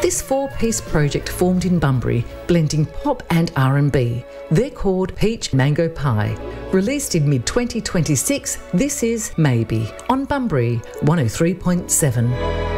This four-piece project formed in Bunbury, blending pop and R&B. They're called Peach Mango Pie. Released in mid-2026, this is Maybe on Bunbury 103.7.